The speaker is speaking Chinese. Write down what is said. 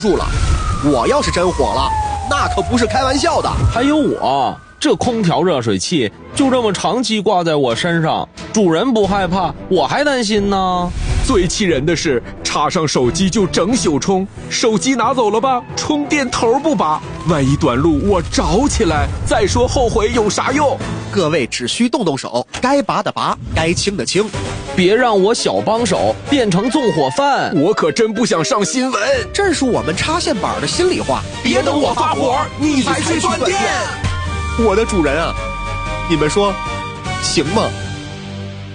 住了，我要是真火了，那可不是开玩笑的。 还有我，这空调热水器就这么长期挂在我身上，主人不害怕，我还担心呢。 最气人的是，插上手机就整宿充，手机拿走了吧，充电头不拔，万一短路我着起来，再说后悔有啥用？ 各位只需动动手，该拔的拔，该清的清， 别让我小帮手变成纵火犯。 我可真不想上新闻， 这是我们插线板的心里话。 别等我发火，你才去断电。 我的主人啊，你们说行吗？